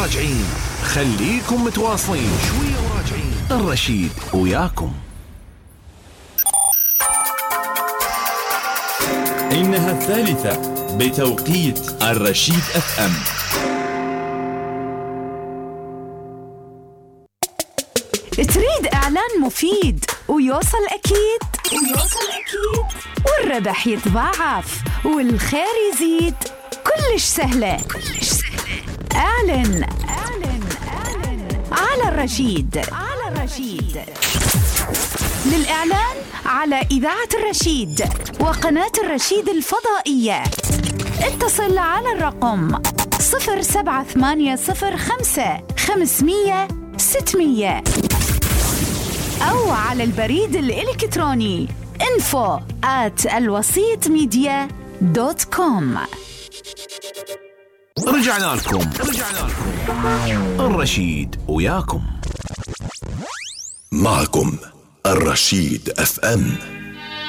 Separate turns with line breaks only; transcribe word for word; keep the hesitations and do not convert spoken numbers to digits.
وراجعين، خليكم متواصلين، شوية وراجعين، الرشيد وياكم.
إنها الثالثة بتوقيت الرشيد اف ام.
تريد إعلان مفيد ويوصل أكيد ويوصل أكيد والربح يتضاعف والخير يزيد؟ كلش سهلة كلش سهلة. أعلن أعلن أعلن على الرشيد على الرشيد. للإعلان على إذاعة الرشيد وقناة الرشيد الفضائية اتصل على الرقم صفر سبعة ثمانية صفر خمسة خمسمية ستمية أو على البريد الإلكتروني info at الوسيط ميديا دوت كوم.
رجعنا لكم رجعنا لكم الرشيد وياكم.
معكم الرشيد اف ام.